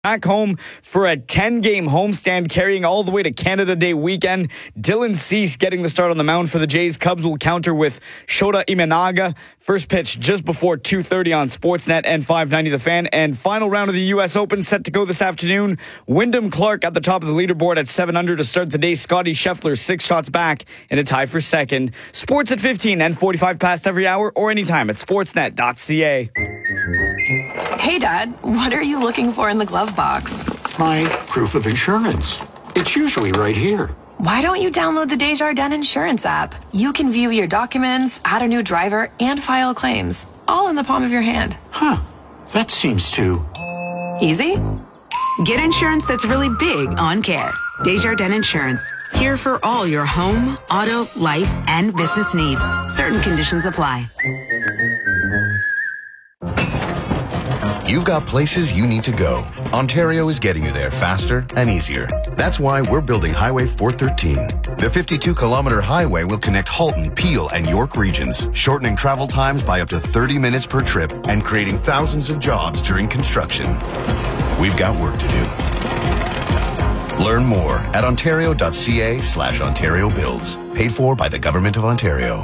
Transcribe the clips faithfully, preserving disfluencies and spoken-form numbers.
Back home for a ten-game homestand carrying all the way to Canada Day weekend. Dylan Cease getting the start on the mound for the Jays. Cubs will counter with Shota Imanaga. First pitch just before two thirty on Sportsnet and five ninety The Fan. And final round of the U S Open set to go this afternoon. Wyndham Clark at the top of the leaderboard at seven under to start the day. Scotty Scheffler six shots back in a tie for second. Sports at fifteen and forty-five past every hour or anytime at sportsnet dot c a. Hey, Dad, what are you looking for in the glove box? My proof of insurance. It's usually right here. Why don't you download the Desjardins Insurance app? You can view your documents, add a new driver, and file claims, all in the palm of your hand. Huh. That seems too... easy? Get insurance that's really big on care. Desjardins Insurance. Here for all your home, auto, life, and business needs. Certain conditions apply. You've got places you need to go. Ontario is getting you there faster and easier. That's why we're building Highway four thirteen. The fifty-two kilometer highway will connect Halton, Peel, and York regions, shortening travel times by up to thirty minutes per trip and creating thousands of jobs during construction. We've got work to do. Learn more at ontario.ca slash Ontario Builds. Paid for by the Government of Ontario.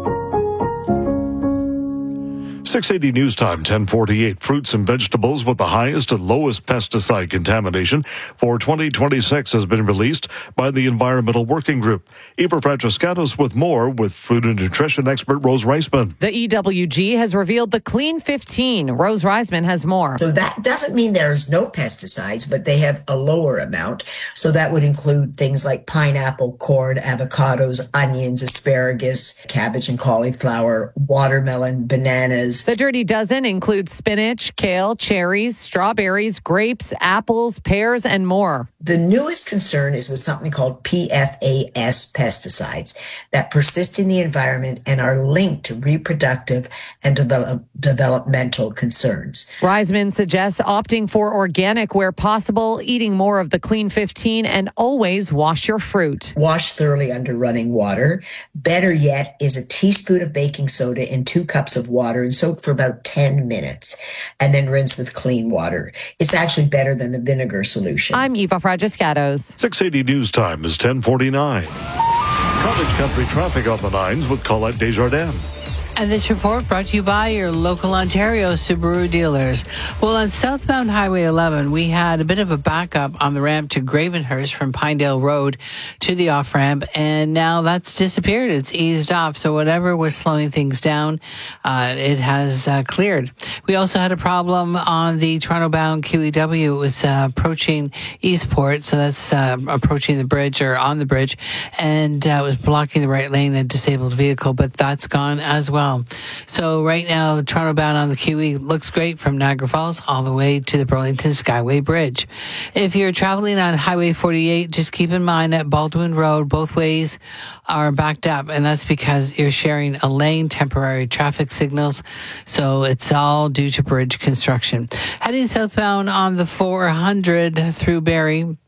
six eighty News Time, ten forty-eight. Fruits and vegetables with the highest and lowest pesticide contamination for twenty twenty-six has been released by the Environmental Working Group. Eva Francescanos with more with food and nutrition expert Rose Reisman. The E W G has revealed the Clean fifteen. Rose Reisman has more. So that doesn't mean there's no pesticides, but they have a lower amount. So that would include things like pineapple, corn, avocados, onions, asparagus, cabbage and cauliflower, watermelon, bananas. The Dirty Dozen includes spinach, kale, cherries, strawberries, grapes, apples, pears, and more. The newest concern is with something called P F A S pesticides that persist in the environment and are linked to reproductive and develop, developmental concerns. Reisman suggests opting for organic where possible, eating more of the Clean fifteen, and always wash your fruit. Wash thoroughly under running water. Better yet is a teaspoon of baking soda in two cups of water and soak for about ten minutes, and then rinse with clean water. It's actually better than the vinegar solution. I'm Eva Fragiscatos. six eighty News Time is ten forty-nine. College Country traffic on the nines with Colette Desjardins. And this report brought to you by your local Ontario Subaru dealers. Well, on southbound Highway eleven, we had a bit of a backup on the ramp to Gravenhurst from Pinedale Road to the off-ramp, and now that's disappeared. It's eased off, so whatever was slowing things down, uh, it has uh, cleared. We also had a problem on the Toronto-bound Q E W. It was uh, approaching Eastport, so that's uh, approaching the bridge or on the bridge, and uh, it was blocking the right lane, a disabled vehicle, but that's gone as well. So right now, Toronto bound on the Q E looks great from Niagara Falls all the way to the Burlington Skyway Bridge. If you're traveling on Highway forty-eight, just keep in mind that Baldwin Road, both ways are backed up, and that's because you're sharing a lane, temporary traffic signals. So it's all due to bridge construction. Heading southbound on the four hundred through Barrie,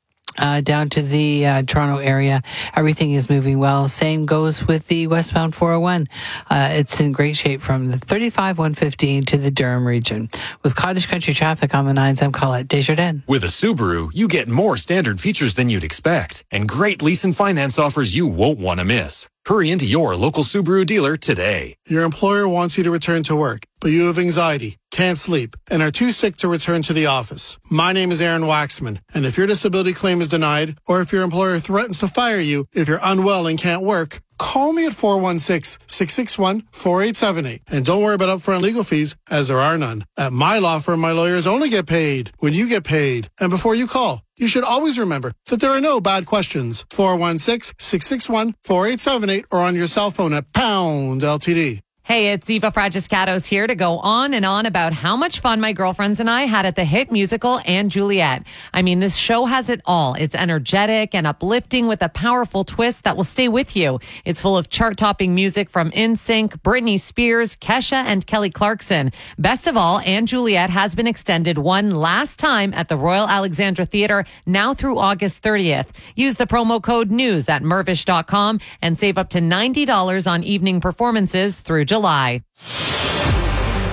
Uh, down to the uh, Toronto area, everything is moving well. Same goes with the westbound four oh one. Uh, it's in great shape from the thirty-five one fifteen to the Durham region. With Cottage Country traffic on the nines, I'm Colette Desjardins. With a Subaru, you get more standard features than you'd expect, and great lease and finance offers you won't want to miss. Hurry into your local Subaru dealer today. Your employer wants you to return to work, but you have anxiety, can't sleep, and are too sick to return to the office. My name is Aaron Waxman, and if your disability claim is denied, or if your employer threatens to fire you if you're unwell and can't work, call me at four one six, six six one, four eight seven eight. And don't worry about upfront legal fees, as there are none. At my law firm, my lawyers only get paid when you get paid. And before you call, you should always remember that there are no bad questions. four one six, six six one, four eight seven eight or on your cell phone at pound L T D. Hey, it's Eva Fragiscatos here to go on and on about how much fun my girlfriends and I had at the hit musical And Juliet. I mean, this show has it all. It's energetic and uplifting with a powerful twist that will stay with you. It's full of chart-topping music from N Sync, Britney Spears, Kesha, and Kelly Clarkson. Best of all, And Juliet has been extended one last time at the Royal Alexandra Theatre, now through August thirtieth. Use the promo code NEWS at mervish dot com and save up to ninety dollars on evening performances through July.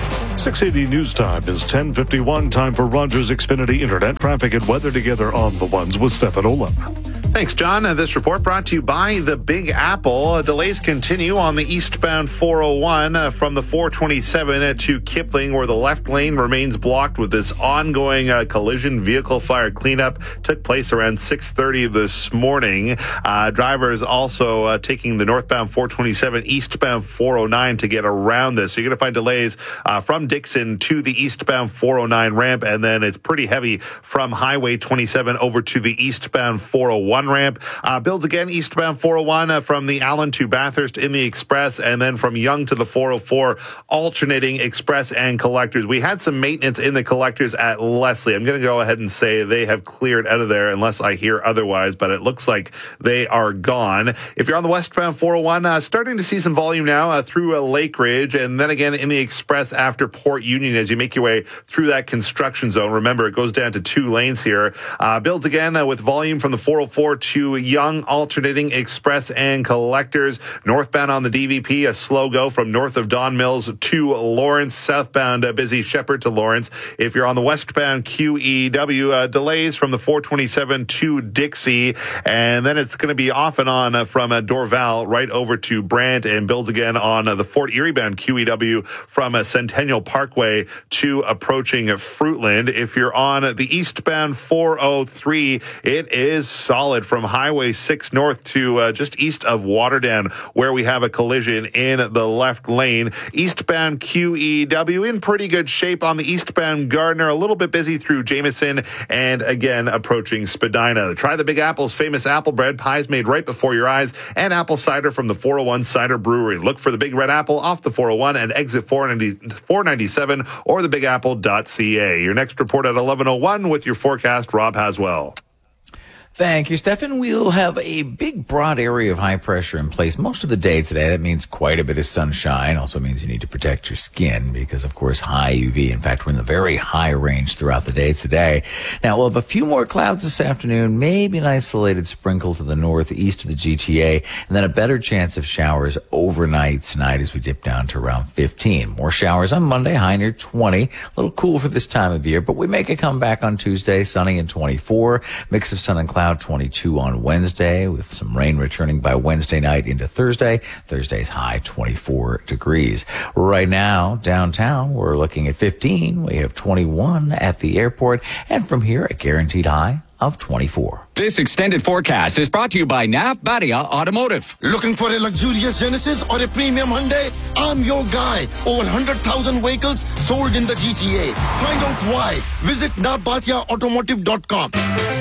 six eighty News Time is ten fifty-one. Time for Rogers Xfinity Internet traffic and weather together on the ones with Stefan Olaf. Thanks, John. Uh, this report brought to you by the Big Apple. Uh, delays continue on the eastbound four oh one uh, from the four twenty-seven uh, to Kipling, where the left lane remains blocked with this ongoing uh, collision. Vehicle fire cleanup took place around six thirty this morning. Uh, drivers also uh, taking the northbound four twenty-seven, eastbound four oh nine to get around this. So you're going to find delays uh, from Dixon to the eastbound four oh nine ramp, and then it's pretty heavy from Highway twenty-seven over to the eastbound four oh one ramp. Uh, builds again eastbound four oh one uh, from the Allen to Bathurst in the express, and then from Young to the four oh four, alternating express and collectors. We had some maintenance in the collectors at Leslie. I'm going to go ahead and say they have cleared out of there unless I hear otherwise, but it looks like they are gone. If you're on the westbound four oh one, uh, starting to see some volume now uh, through uh, Lake Ridge, and then again in the express after Port Union as you make your way through that construction zone. Remember, it goes down to two lanes here. Uh, builds again uh, with volume from the four oh four to Young, alternating express and collectors. Northbound on the D V P, a slow go from north of Don Mills to Lawrence. Southbound, uh, busy Shepherd to Lawrence. If you're on the westbound Q E W, uh, delays from the four twenty-seven to Dixie, and then it's going to be off and on uh, from uh, Dorval right over to Brant, and builds again on uh, the Fort Erie bound Q E W from uh, Centennial Parkway to approaching Fruitland. If you're on the eastbound four oh three, it is solid from Highway six north to uh, just east of Waterdown, where we have a collision in the left lane. Eastbound Q E W in pretty good shape on the eastbound Gardner, a little bit busy through Jameson, and again approaching Spadina. Try the Big Apple's famous apple bread, pies made right before your eyes, and apple cider from the four oh one Cider Brewery. Look for the Big Red Apple off the four oh one and exit four ninety-seven or the big apple dot c a. Your next report at eleven oh one with your forecast, Rob Haswell. Thank you, Stefan. We'll have a big, broad area of high pressure in place most of the day today. That means quite a bit of sunshine. Also means you need to protect your skin because, of course, high U V. In fact, we're in the very high range throughout the day today. Now, we'll have a few more clouds this afternoon, maybe an isolated sprinkle to the northeast of the G T A, and then a better chance of showers overnight tonight as we dip down to around fifteen. More showers on Monday, high near twenty. A little cool for this time of year, but we make a comeback on Tuesday, sunny and twenty-four. Mix of sun and cloud. twenty-two on Wednesday, with some rain returning by Wednesday night into Thursday. Thursday's high twenty-four degrees. Right now, downtown, we're looking at fifteen. We have twenty-one at the airport, and from here, a guaranteed high of twenty-four. This extended forecast is brought to you by Nav Badia Automotive. Looking for a luxurious Genesis or a premium Hyundai? I'm your guy. Over one hundred thousand vehicles sold in the G T A. Find out why. Visit nav badia automotive dot com.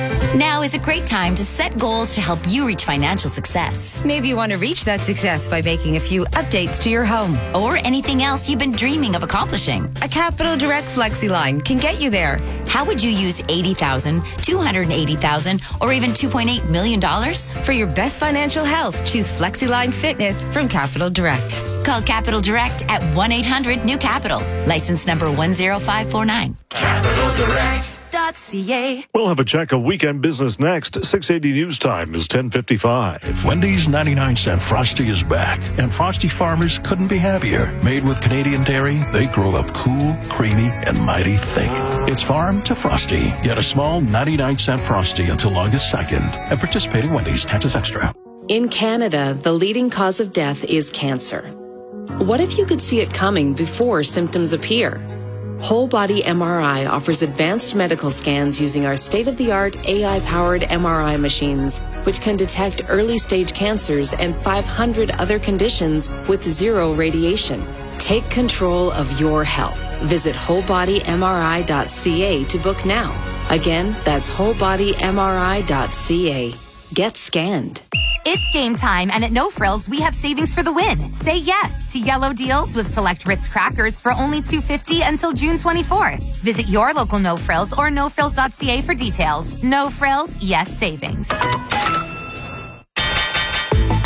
Now is a great time to set goals to help you reach financial success. Maybe you want to reach that success by making a few updates to your home. Or anything else you've been dreaming of accomplishing. A Capital Direct FlexiLine can get you there. How would you use eighty thousand dollars, two hundred eighty thousand dollars, or even two point eight million dollars? For your best financial health, choose FlexiLine Fitness from Capital Direct. Call Capital Direct at one eight hundred new capital. License number one zero five four nine. Capital Direct. .ca. We'll have a check of weekend business next. six eighty News Time is ten fifty-five. Wendy's ninety-nine cent Frosty is back, and Frosty farmers couldn't be happier. Made with Canadian dairy, they grow up cool, creamy, and mighty thick. It's farm to Frosty. Get a small ninety-nine cent Frosty until August second. At participating Wendy's, taxes extra. In Canada, the leading cause of death is cancer. What if you could see it coming before symptoms appear? Whole Body M R I offers advanced medical scans using our state-of-the-art A I-powered M R I machines, which can detect early-stage cancers and five hundred other conditions with zero radiation. Take control of your health. Visit whole body m r i dot c a to book now. Again, that's whole body m r i dot c a. Get scanned. It's game time, and at No Frills, we have savings for the win. Say yes to yellow deals with select Ritz crackers for only two dollars and fifty cents until June twenty-fourth. Visit your local No Frills or no frills dot c a for details. No Frills, yes savings.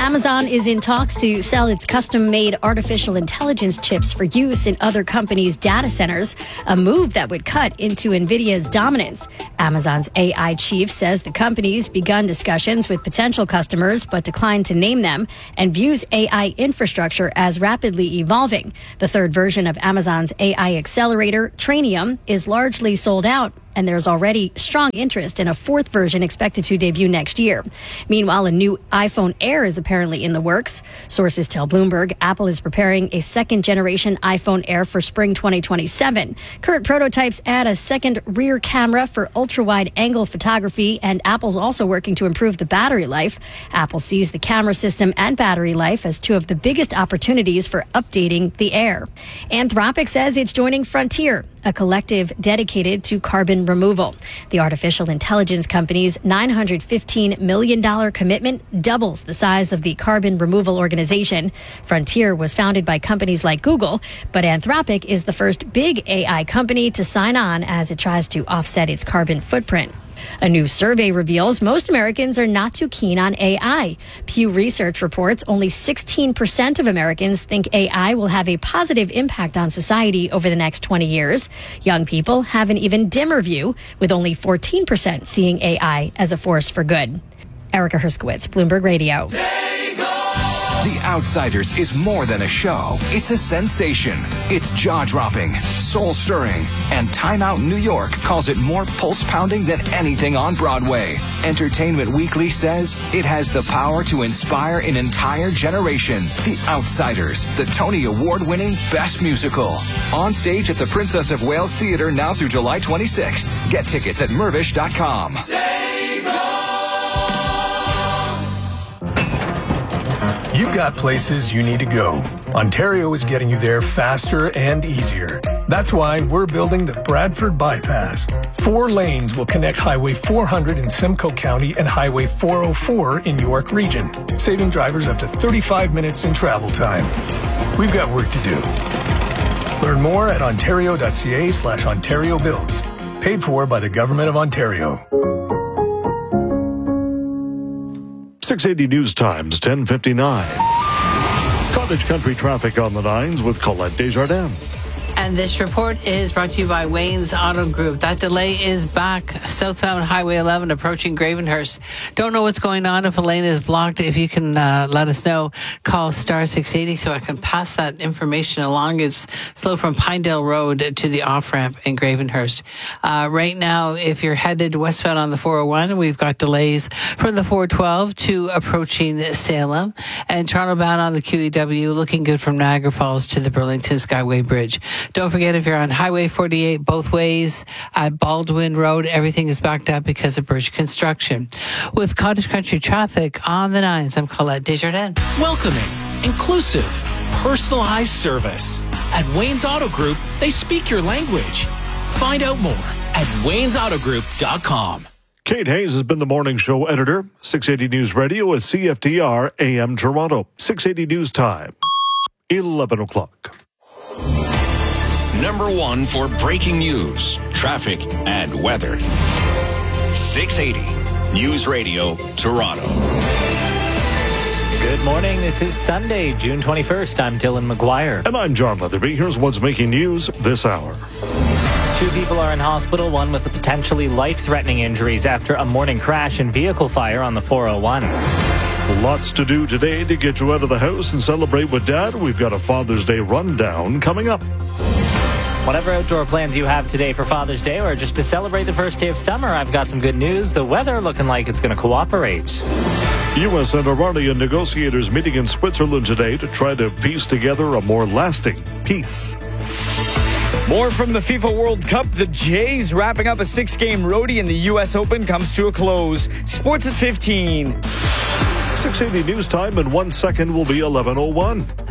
Amazon is in talks to sell its custom-made artificial intelligence chips for use in other companies' data centers, a move that would cut into NVIDIA's dominance. Amazon's A I chief says the company's begun discussions with potential customers but declined to name them and views A I infrastructure as rapidly evolving. The third version of Amazon's A I accelerator, Trainium, is largely sold out, and there's already strong interest in a fourth version expected to debut next year. Meanwhile, a new iPhone Air is apparently in the works. Sources tell Bloomberg Apple is preparing a second-generation iPhone Air for spring twenty twenty-seven. Current prototypes add a second rear camera for ultra-wide-angle photography, and Apple's also working to improve the battery life. Apple sees the camera system and battery life as two of the biggest opportunities for updating the Air. Anthropic says it's joining Frontier, a collective dedicated to carbon removal. The artificial intelligence company's nine hundred fifteen million dollars commitment doubles the size of the carbon removal organization. Frontier was founded by companies like Google, but Anthropic is the first big A I company to sign on as it tries to offset its carbon footprint. A new survey reveals most Americans are not too keen on A I. Pew Research reports only sixteen percent of Americans think A I will have a positive impact on society over the next twenty years. Young people have an even dimmer view, with only fourteen percent seeing A I as a force for good. Erica Herskowitz, Bloomberg Radio. The Outsiders is more than a show. It's a sensation. It's jaw-dropping, soul-stirring, and Time Out New York calls it more pulse-pounding than anything on Broadway. Entertainment Weekly says it has the power to inspire an entire generation. The Outsiders, the Tony Award-winning Best Musical. On stage at the Princess of Wales Theatre now through July twenty-sixth. Get tickets at mervish dot com. You've got places you need to go. Ontario is getting you there faster and easier. That's why we're building the Bradford Bypass. Four lanes will connect Highway four hundred in Simcoe County and Highway four oh four in York Region, saving drivers up to thirty-five minutes in travel time. We've got work to do. Learn more at ontario.ca slash Ontario Builds. Paid for by the Government of Ontario. six eighty News Times, ten fifty-nine. Cottage Country traffic on the nines with Colette Desjardins. And this report is brought to you by Wayne's Auto Group. That delay is back. Southbound Highway eleven approaching Gravenhurst. Don't know what's going on. If a lane is blocked, if you can uh, let us know, call star six eighty so I can pass that information along. It's slow from Pinedale Road to the off-ramp in Gravenhurst. Uh, right now, if you're headed westbound on the four oh one, we've got delays from the four twelve to approaching Salem. And Toronto bound on the Q E W, looking good from Niagara Falls to the Burlington Skyway Bridge. Don't forget, if you're on Highway forty-eight both ways at Baldwin Road, everything is backed up because of bridge construction. With Cottage Country traffic on the nines, I'm Colette Desjardins. Welcoming, inclusive, personalized service. At Wayne's Auto Group, they speak your language. Find out more at waynes auto group dot com. Kate Hayes has been the morning show editor. six eighty News Radio is C F T R A M Toronto. six eighty News Time, eleven o'clock. Number one for breaking news, traffic, and weather. six eighty News Radio, Toronto. Good morning. This is Sunday, June twenty-first. I'm Dylan McGuire. And I'm John Leatherby. Here's what's making news this hour. Two people are in hospital, one with potentially life-threatening injuries after a morning crash and vehicle fire on the four oh one. Lots to do today to get you out of the house and celebrate with Dad. We've got a Father's Day rundown coming up. Whatever outdoor plans you have today for Father's Day or just to celebrate the first day of summer, I've got some good news. The weather looking like it's going to cooperate. U S and Iranian negotiators meeting in Switzerland today to try to piece together a more lasting peace. More from the FIFA World Cup. The Jays wrapping up a six-game roadie in the U S Open comes to a close. Sports at fifteen. six eighty News Time in one second will be eleven oh one.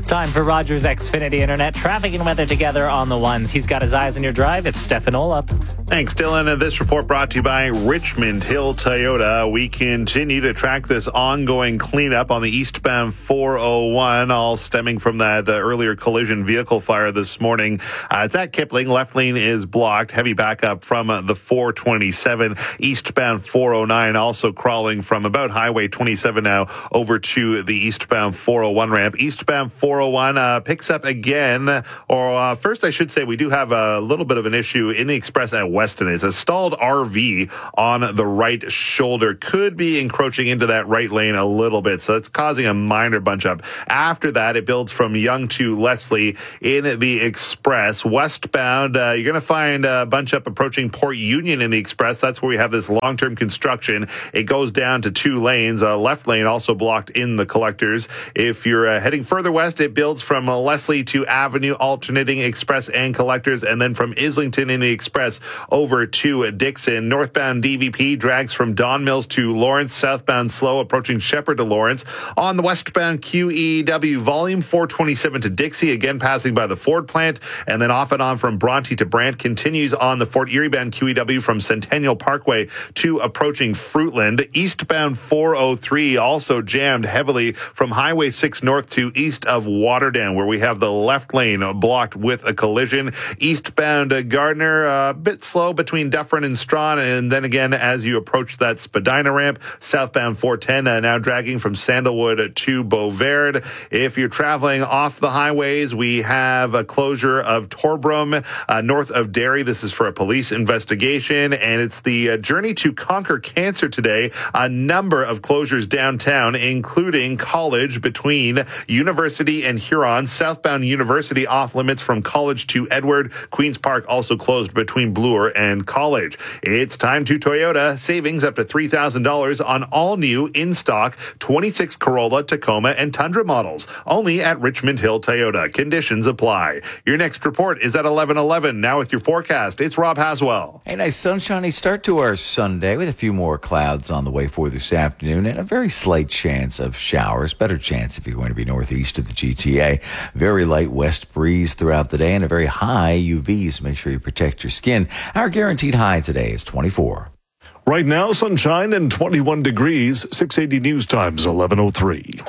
Time for Rogers Xfinity Internet. Traffic and weather together on the ones. He's got his eyes on your drive. It's Stefan Olap. Thanks, Dylan. And this report brought to you by Richmond Hill Toyota. We continue to track this ongoing cleanup on the eastbound four oh one, all stemming from that uh, earlier collision vehicle fire this morning. Uh, it's at Kipling. Left lane is blocked. Heavy backup from uh, the four twenty-seven. Eastbound four oh nine also crawling from about Highway twenty-seven now over to the eastbound four oh one ramp. Eastbound four oh one uh, picks up again. Or uh, first, I should say we do have a little bit of an issue in the express at Weston. It's a stalled R V on the right shoulder. Could be encroaching into that right lane a little bit, so it's causing a minor bunch up. After that, it builds from Young to Leslie in the express. Westbound, uh, you're going to find a bunch up approaching Port Union in the express. That's where we have this long-term construction. It goes down to two lanes. Uh, left lane also blocked in the collectors. If you're uh, heading further west, it builds from uh, Leslie to Avenue, alternating express and collectors, and then from Islington in the express over to Dixon. Northbound D V P drags from Don Mills to Lawrence. Southbound slow approaching Shepherd to Lawrence. On the westbound Q E W, volume four twenty-seven to Dixie, again passing by the Ford plant, and then off and on from Bronte to Brant. Continues on the Fort Erie bound Q E W from Centennial Parkway to approaching Fruitland. Eastbound four oh three also jammed heavily from Highway six north to east of Waterdown, where we have the left lane blocked with a collision. Eastbound uh, Gardner, a uh, bit slow between Dufferin and Strawn, and then again as you approach that Spadina ramp. Southbound four ten uh, now dragging from Sandalwood to Beauverde. If you're traveling off the highways, we have a closure of Torbrum uh, north of Derry. This is for a police investigation, and it's the uh, Journey to Conquer Cancer today. A number of closures downtown, including College between University and Huron. Southbound University off limits from College to Edward. Queen's Park also closed between Bloor and College. It's time to Toyota. Savings up to three thousand dollars on all new in-stock twenty-six Corolla, Tacoma, and Tundra models. Only at Richmond Hill Toyota. Conditions apply. Your next report is at eleven eleven. Now with your forecast, it's Rob Haswell. A nice sunshiny start to our Sunday with a few more clouds on the way for this afternoon and a very slight chance of showers. Better chance if you're going to be northeast of the G T A. Very light west breeze throughout the day and a very high U V, so make sure you protect your skin. Our guaranteed high today is twenty-four. Right now, sunshine and twenty-one degrees. six eighty News Times, eleven oh three.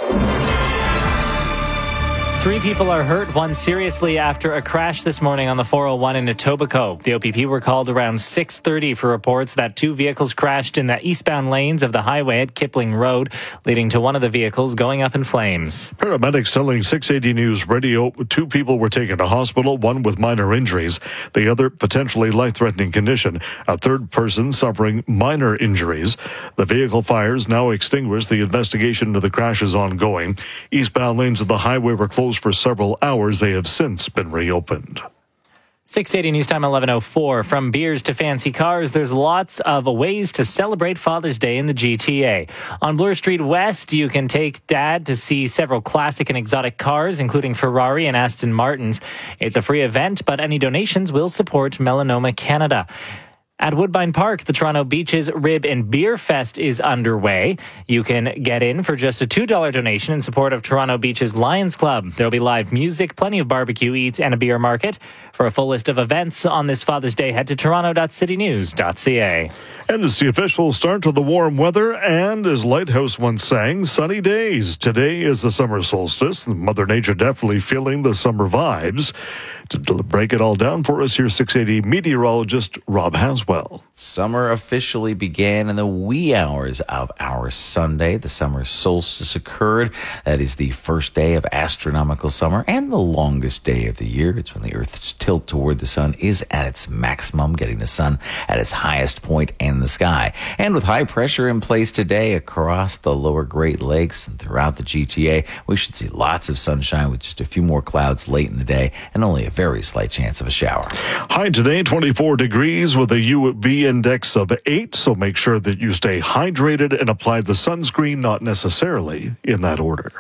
Three people are hurt, one seriously after a crash this morning on the four oh one in Etobicoke. The O P P were called around six thirty for reports that two vehicles crashed in the eastbound lanes of the highway at Kipling Road, leading to one of the vehicles going up in flames. Paramedics telling six eighty News Radio two people were taken to hospital, one with minor injuries, the other potentially life-threatening condition, a third person suffering minor injuries. The vehicle fires now extinguished. The investigation into the crash is ongoing. Eastbound lanes of the highway were closed for several hours. They have since been reopened. six eighty News Time, eleven oh four. From beers to fancy cars, there's lots of ways to celebrate Father's Day in the G T A. On Bloor Street West, you can take Dad to see several classic and exotic cars, including Ferrari and Aston Martins. It's a free event, but any donations will support Melanoma Canada. At Woodbine Park, the Toronto Beaches Rib and Beer Fest is underway. You can get in for just a two dollars donation in support of Toronto Beaches Lions Club. There'll be live music, plenty of barbecue eats, and a beer market. For a full list of events on this Father's Day, head to toronto dot city news dot c a. And it's the official start to the warm weather, and as Lighthouse once sang, sunny days. Today is the summer solstice. Mother Nature definitely feeling the summer vibes. To break it all down for us, here's six eighty meteorologist Rob Haswell. Summer officially began in the wee hours of our Sunday. The summer solstice occurred. That is the first day of astronomical summer and the longest day of the year. It's when the Earth's tilt toward the sun is at its maximum, getting the sun at its highest point in the sky. And with high pressure in place today across the lower Great Lakes and throughout the G T A, we should see lots of sunshine with just a few more clouds late in the day and only a very slight chance of a shower. High today, twenty-four degrees with a U V index of eight, so make sure that you stay hydrated and apply the sunscreen, not necessarily in that order.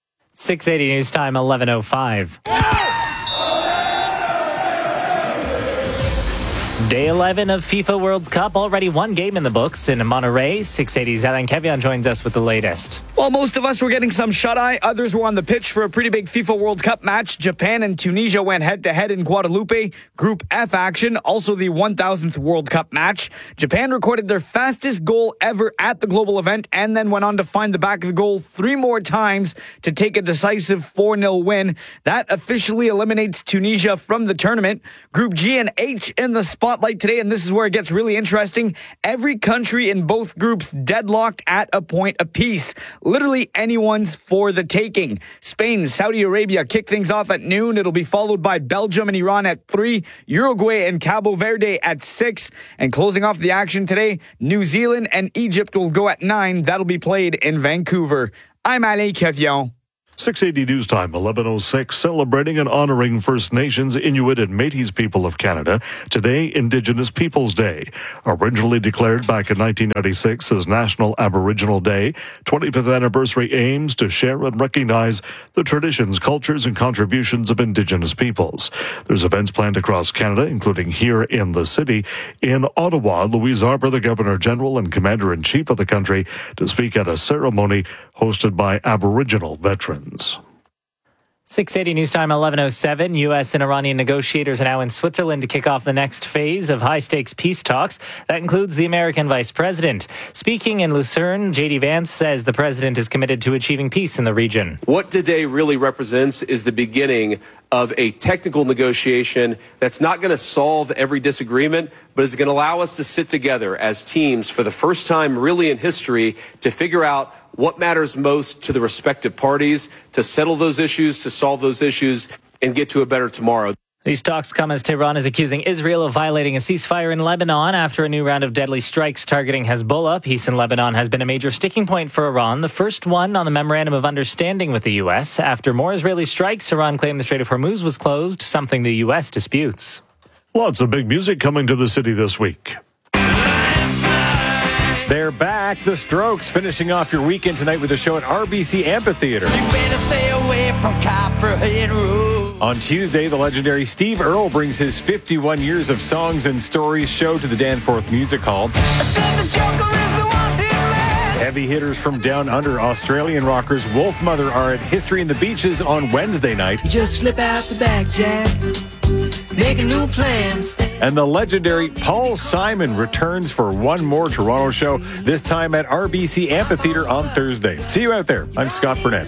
six eighty News Time, eleven oh five. Day eleven of FIFA World Cup. Already one game in the books in Monterrey. six eighty's Alain Kevion joins us with the latest. Well, most of us were getting some shut-eye. Others were on the pitch for a pretty big FIFA World Cup match. Japan and Tunisia went head-to-head in Guadalupe. Group F action, also the one thousandth World Cup match. Japan recorded their fastest goal ever at the global event and then went on to find the back of the goal three more times to take a decisive four nil win. That officially eliminates Tunisia from the tournament. Group G and H in the spotlight today, and this is where it gets really interesting. Every country in both groups deadlocked at a point apiece. Literally anyone's for the taking. Spain, Saudi Arabia kick things off at noon. It'll be followed by Belgium and Iran at three, Uruguay and Cabo Verde at six, and closing off the action today, New Zealand and Egypt will go at nine. That'll be played in Vancouver. I'm Alain Kevion. six eighty News Time, eleven oh six, celebrating and honoring First Nations, Inuit, and Métis people of Canada. Today, Indigenous Peoples Day. Originally declared back in nineteen ninety-six as National Aboriginal Day, twenty-fifth anniversary aims to share and recognize the traditions, cultures, and contributions of Indigenous peoples. There's events planned across Canada, including here in the city. In Ottawa, Louise Arbour, the Governor-General and Commander-in-Chief of the country, to speak at a ceremony hosted by Aboriginal veterans. six eighty News Time, eleven oh seven. U S and Iranian negotiators are now in Switzerland to kick off the next phase of high-stakes peace talks. That includes the American vice president. Speaking in Lucerne, J D Vance says the president is committed to achieving peace in the region. What today really represents is the beginning of a technical negotiation that's not going to solve every disagreement, but is going to allow us to sit together as teams for the first time really in history to figure out what matters most to the respective parties, to settle those issues, to solve those issues, and get to a better tomorrow. These talks come as Tehran is accusing Israel of violating a ceasefire in Lebanon after a new round of deadly strikes targeting Hezbollah. Peace in Lebanon has been a major sticking point for Iran, the first one on the Memorandum of Understanding with the U S. After more Israeli strikes, Iran claimed the Strait of Hormuz was closed, something the U S disputes. Lots of big music coming to the city this week. They're back. The Strokes finishing off your weekend tonight with a show at R B C Amphitheater. You better stay away from Copperhead Road. On Tuesday, the legendary Steve Earle brings his fifty-one years of songs and stories show to the Danforth Music Hall. Heavy hitters from down under, Australian rockers Wolfmother are at History in the Beaches on Wednesday night. Just slip out the back, Jack. Making new plans. And the legendary Paul Simon returns for one more Toronto show, this time at R B C Amphitheater on Thursday. See you out there. I'm Scott Burnett.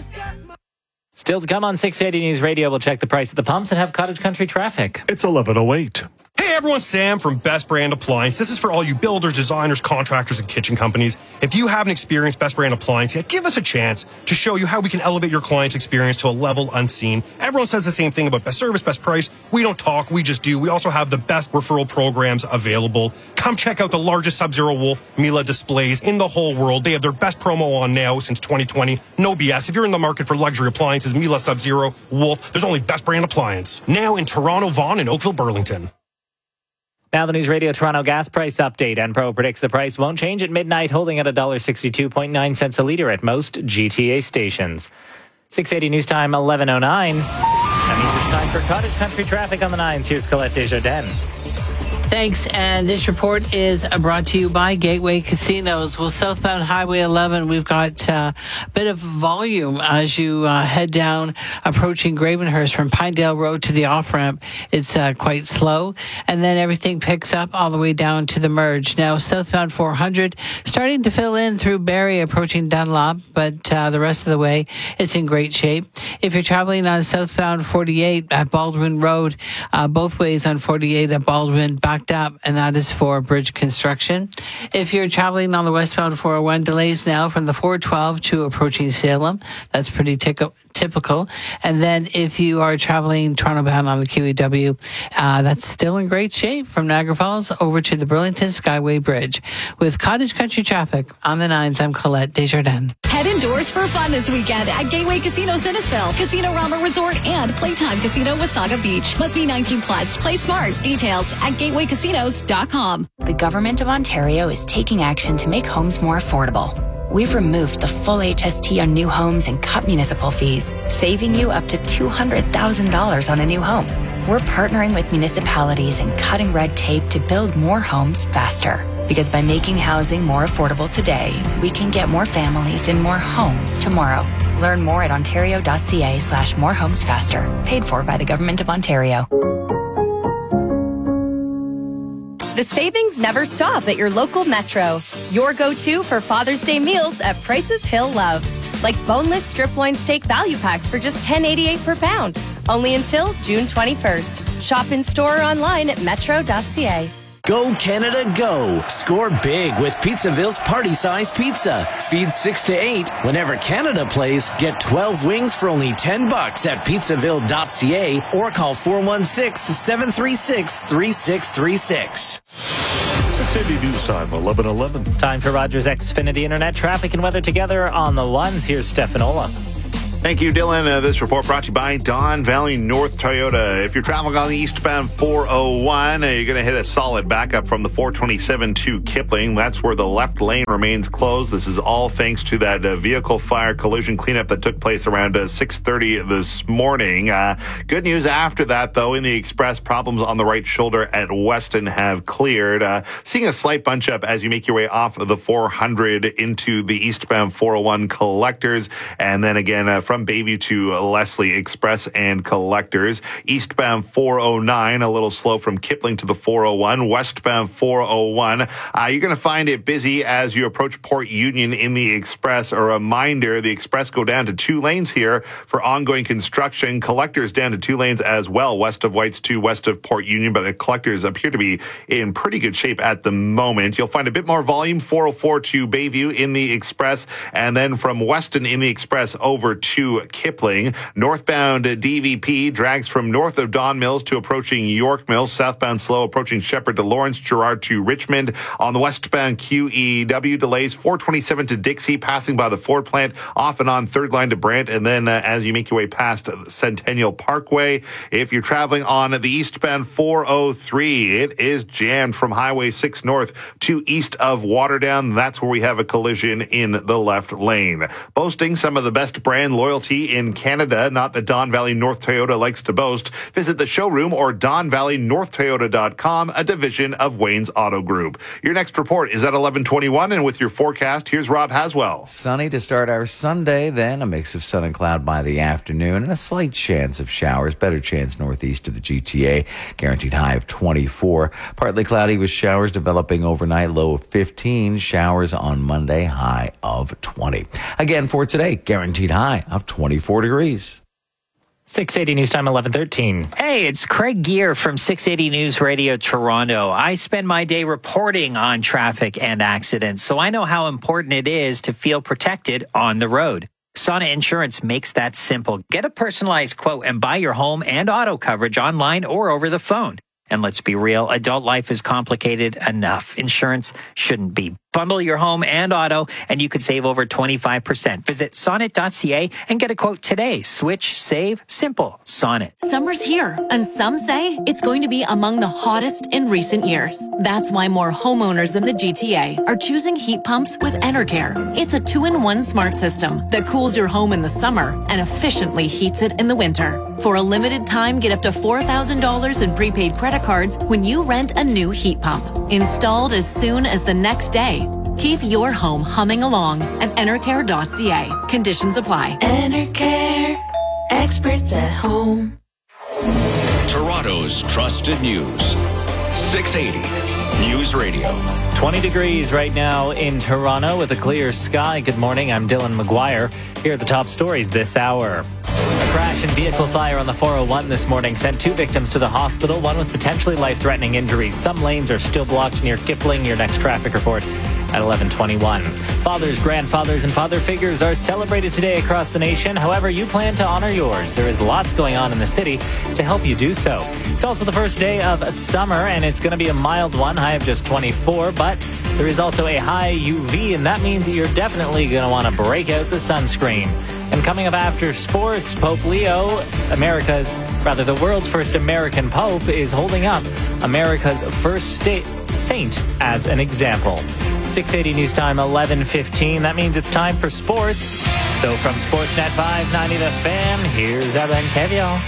Still to come on six eighty News Radio, we'll check the price at the pumps and have cottage country traffic. It's eleven oh eight. Hey everyone, Sam from Best Brand Appliance. This is for all you builders, designers, contractors, and kitchen companies. If you haven't experienced Best Brand Appliance yet, give us a chance to show you how we can elevate your client's experience to a level unseen. Everyone says the same thing about best service, best price. We don't talk, we just do. We also have the best referral programs available. Come check out the largest Sub-Zero Wolf Miele displays in the whole world. They have their best promo on now since twenty twenty. No B S. If you're in the market for luxury appliances, Miele, Sub-Zero, Wolf, there's only Best Brand Appliance. Now in Toronto, Vaughan, and Oakville, Burlington. Now the News Radio Toronto gas price update. Enpro predicts the price won't change at midnight, holding at one dollar sixty-two point nine cents a litre at most G T A stations. six eighty News Time, eleven oh nine. That means it's time for Cottage Country traffic on the nines. Here's Colette Desjardins. Thanks, and this report is brought to you by Gateway Casinos. Well, southbound Highway eleven, we've got uh, a bit of volume as you uh, head down, approaching Gravenhurst from Pinedale Road to the off-ramp. It's uh, quite slow, and then everything picks up all the way down to the merge. Now, southbound four hundred, starting to fill in through Barrie, approaching Dunlop, but uh, the rest of the way, it's in great shape. If you're traveling on southbound forty-eight at Baldwin Road, uh, both ways on forty-eight at Baldwin, back up, and that is for bridge construction. If you're traveling on the westbound four oh one, delays now from the four twelve to approaching Salem. That's pretty tic- typical. And then if you are traveling Toronto bound on the Q E W, uh, that's still in great shape from Niagara Falls over to the Burlington Skyway Bridge. With Cottage Country traffic on the nines, I'm Colette Desjardins. Head indoors for fun this weekend at Gateway Casino Innisfil, Casino Rama Resort, and Playtime Casino Wasaga Beach. Must be nineteen plus. Play smart. Details at gateway casinos dot com. The Government of Ontario is taking action to make homes more affordable. We've removed the full H S T on new homes and cut municipal fees, saving you up to two hundred thousand dollars on a new home. we're partnering with municipalities and cutting red tape to build more homes faster. Because by making housing more affordable today, we can get more families in more homes tomorrow. Learn more at ontario.ca slash more homes faster. Paid for by the Government of Ontario. The savings never stop at your local Metro. Your go-to for Father's Day meals at prices he'll love. Like boneless strip loin steak value packs for just ten eighty-eight per pound. Only until June twenty-first. Shop in store or online at metro dot c a. Go Canada, go! Score big with Pizzaville's party-size pizza. Feed six to eight. Whenever Canada plays, get twelve wings for only ten bucks at pizzaville dot c a or call four one six, seven three six, three six three six. six eighty News Time, eleven eleven. Time for Rogers Xfinity Internet traffic and weather together on the ones. Here's Stefanola. Thank you, Dylan. Uh, this report brought to you by Don Valley North Toyota. If you're traveling on the eastbound four oh one, uh, you're going to hit a solid backup from the four twenty-seven to Kipling. That's where the left lane remains closed. This is all thanks to that uh, vehicle fire collision cleanup that took place around uh, six thirty this morning. Uh, good news after that, though, in the express, problems on the right shoulder at Weston have cleared. Uh, seeing a slight bunch up as you make your way off of the four hundred into the eastbound four oh one collectors. And then again, uh, from From Bayview to Leslie Express and Collectors. Eastbound four oh nine, a little slow from Kipling to the four oh one. Westbound four oh one. Uh, you're going to find it busy as you approach Port Union in the Express. A reminder, the Express go down to two lanes here for ongoing construction. Collectors down to two lanes as well, west of Whites to west of Port Union, but the Collectors appear to be in pretty good shape at the moment. You'll find a bit more volume, four oh four to Bayview in the Express, and then from Weston in the Express over to Kipling. Northbound D V P drags from north of Don Mills to approaching York Mills. Southbound slow approaching Shepherd to Lawrence, Gerard to Richmond. On the westbound Q E W, delays four twenty-seven to Dixie, passing by the Ford plant, off and on third line to Brant, and then uh, as you make your way past Centennial Parkway. If you're traveling on the eastbound four oh three, it is jammed from Highway six North to east of Waterdown. That's where we have a collision in the left lane. Boasting some of the best brand loyalty in Canada, not that Don Valley North Toyota likes to boast. Visit the showroom or don valley north toyota dot com, a division of Wayne's Auto Group. Your next report is at eleven twenty-one, and with your forecast, here's Rob Haswell. Sunny to start our Sunday, then a mix of sun and cloud by the afternoon, and a slight chance of showers. Better chance northeast of the G T A. Guaranteed high of twenty-four. Partly cloudy with showers developing overnight, low of fifteen. Showers on Monday, high of twenty. Again for today, guaranteed high of twenty-four degrees. six eighty News Time, eleven thirteen. Hey, it's Craig Gear from six eighty News Radio Toronto. I spend my day reporting on traffic and accidents, so I know how important it is to feel protected on the road. Sonnet Insurance makes that simple. Get a personalized quote and buy your home and auto coverage online or over the phone. And let's be real, adult life is complicated enough. Insurance shouldn't be. Bundle your home and auto, and you could save over twenty-five percent. Visit sonnet dot c a and get a quote today. Switch, save, simple. Sonnet. Summer's here, and some say it's going to be among the hottest in recent years. That's why more homeowners in the G T A are choosing heat pumps with Enercare. It's a two-in-one smart system that cools your home in the summer and efficiently heats it in the winter. For a limited time, get up to four thousand dollars in prepaid credit cards when you rent a new heat pump. Installed as soon as the next day. Keep your home humming along at enercare dot c a. Conditions apply. Enercare, experts at home. Toronto's trusted news. six eighty News Radio. twenty degrees right now in Toronto with a clear sky. Good morning. I'm Dylan McGuire. Here are the top stories this hour. A crash and vehicle fire on the four oh one this morning sent two victims to the hospital, one with potentially life-threatening injuries. Some lanes are still blocked near Kipling. Your next traffic report at eleven twenty-one. Fathers, grandfathers, and father figures are celebrated today across the nation. However, you plan to honor yours. There is lots going on in the city to help you do so. It's also the first day of summer, and it's going to be a mild one, high of just twenty-four, but there is also a high U V, and that means that you're definitely going to want to break out the sunscreen. And coming up after sports, Pope Leo, America's, rather the world's first American Pope, is holding up America's first state saint as an example. six eighty News Time, eleven fifteen. That means it's time for sports. So from Sportsnet five ninety The Fan, here's Evan Kevio.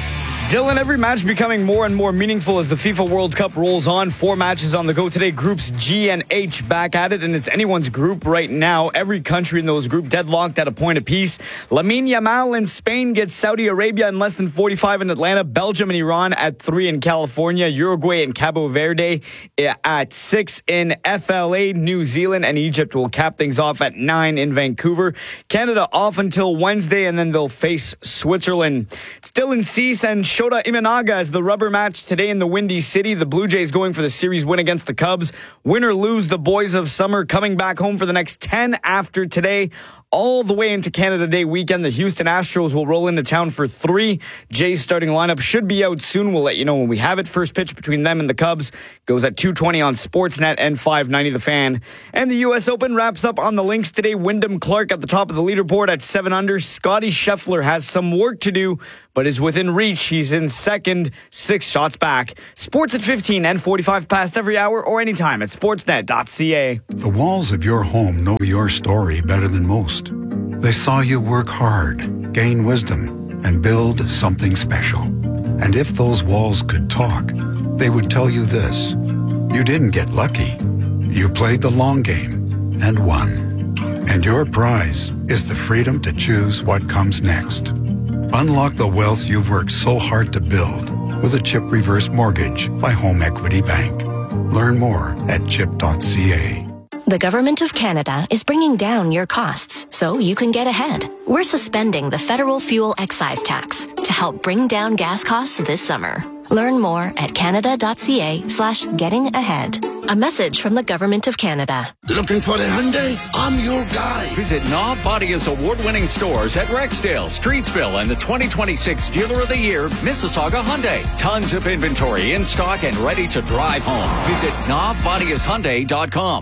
Dylan, every match becoming more and more meaningful as the FIFA World Cup rolls on. Four matches on the go today. Groups G and H back at it, and it's anyone's group right now. Every country in those groups deadlocked at a point apiece. Lamine Yamal in Spain gets Saudi Arabia in less than forty-five in Atlanta. Belgium and Iran at three in California. Uruguay and Cabo Verde at six in F L A. New Zealand and Egypt will cap things off at nine in Vancouver. Canada off until Wednesday, and then they'll face Switzerland. It's Dylan Cease and Shota Imanaga as the rubber match today in the Windy City. The Blue Jays going for the series win against the Cubs. Win or lose, the boys of summer coming back home for the next ten after today. All the way into Canada Day weekend, the Houston Astros will roll into town for three. Jays starting lineup should be out soon. We'll let you know when we have it. First pitch between them and the Cubs goes at two twenty on Sportsnet and five ninety The Fan. And the U S Open wraps up on the links today. Wyndham Clark at the top of the leaderboard at seven under. Scotty Scheffler has some work to do, but is within reach. He's in second, six shots back. Sports at fifteen and forty-five past every hour or anytime at sportsnet dot c a. The walls of your home know your story better than most. They saw you work hard, gain wisdom, and build something special. And if those walls could talk, they would tell you this. You didn't get lucky. You played the long game and won. And your prize is the freedom to choose what comes next. Unlock the wealth you've worked so hard to build with a CHIP reverse mortgage by Home Equity Bank. Learn more at chip dot c a. The Government of Canada is bringing down your costs so you can get ahead. We're suspending the federal fuel excise tax to help bring down gas costs this summer. Learn more at canada dot c a slash getting ahead. A message from the Government of Canada. Looking for the Hyundai? I'm your guy. Visit Knob Bodia's award-winning stores at Rexdale, Streetsville, and the twenty twenty-six Dealer of the Year, Mississauga Hyundai. Tons of inventory in stock and ready to drive home. Visit knob bodias hyundai dot com.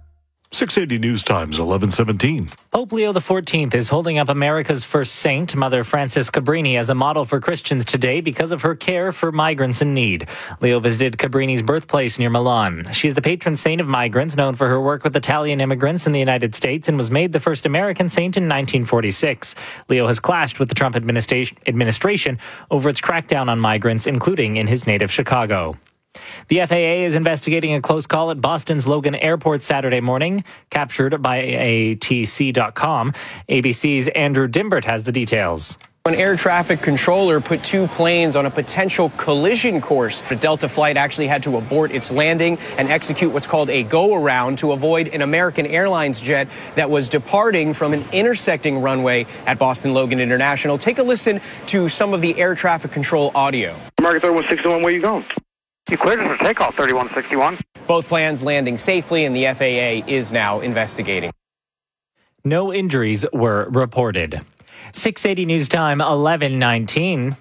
six eighty News Times, eleven seventeen. Pope Leo the fourteenth is holding up America's first saint, Mother Frances Cabrini, as a model for Christians today because of her care for migrants in need. Leo visited Cabrini's birthplace near Milan. She is the patron saint of migrants, known for her work with Italian immigrants in the United States, and was made the first American saint in nineteen forty-six. Leo has clashed with the Trump administration, administration over its crackdown on migrants, including in his native Chicago. The F A A is investigating a close call at Boston's Logan Airport Saturday morning, captured by A T C dot com. A B C's Andrew Dimbert has the details. An air traffic controller put two planes on a potential collision course. The Delta flight actually had to abort its landing and execute what's called a go-around to avoid an American Airlines jet that was departing from an intersecting runway at Boston Logan International. Take a listen to some of the air traffic control audio. American thirty-one sixty-one, where are you going? You cleared us for takeoff, thirty-one sixty-one. Both planes landing safely, and the F A A is now investigating. No injuries were reported. six eighty News Time, eleven nineteen.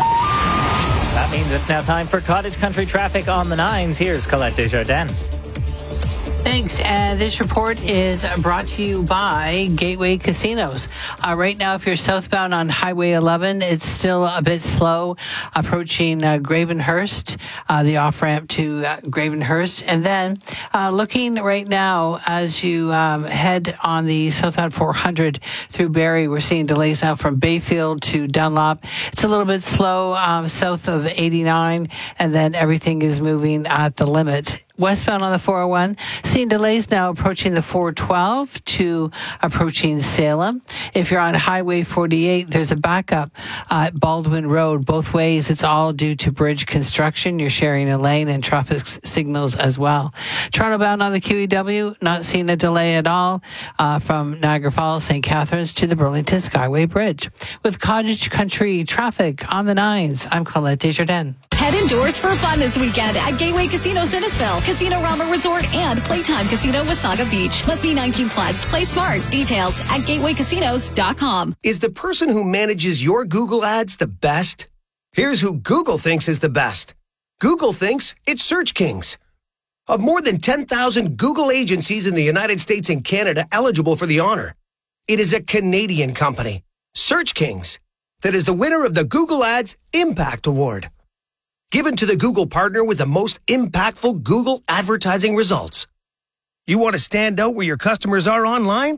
That means it's now time for Cottage Country traffic on the nines. Here's Colette Desjardins. Thanks. And this report is brought to you by Gateway Casinos. Uh, right now, if you're southbound on Highway eleven, it's still a bit slow approaching uh, Gravenhurst, uh, the off-ramp to uh, Gravenhurst. And then uh, looking right now as you um, head on the southbound four hundred through Barrie, we're seeing delays now from Bayfield to Dunlop. It's a little bit slow um, south of eighty-nine, and then everything is moving at the limit. Westbound on the four oh one, seeing delays now approaching the four twelve to approaching Salem. If you're on Highway forty-eight, there's a backup uh, at Baldwin Road. Both ways, it's all due to bridge construction. You're sharing a lane and traffic s- signals as well. Toronto bound on the Q E W, not seeing a delay at all uh, from Niagara Falls, Saint Catharines to the Burlington Skyway Bridge. With Cottage Country traffic on the nines, I'm Colette Desjardins. Head indoors for fun this weekend at Gateway Casino Innisfil, Casino Rama Resort, and Playtime Casino Wasaga Beach. Must be nineteen plus. Play smart. Details at gateway casinos dot com. Is the person who manages your Google ads the best? Here's who Google thinks is the best. Google thinks it's Search Kings. Of more than ten thousand Google agencies in the United States and Canada eligible for the honor, it is a Canadian company, Search Kings, that is the winner of the Google Ads Impact Award, given to the Google partner with the most impactful Google advertising results. You want to stand out where your customers are online?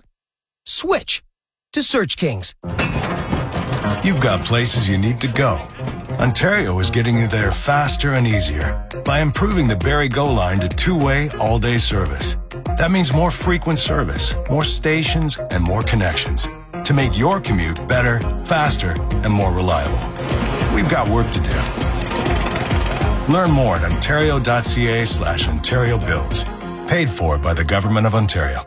Switch to Search Kings. You've got places you need to go. Ontario is getting you there faster and easier by improving the Barrie Go line to two-way all-day service. That means more frequent service, more stations, and more connections to make your commute better, faster, and more reliable. We've got work to do. Learn more at ontario.ca slash Ontario Builds. Paid for by the Government of Ontario.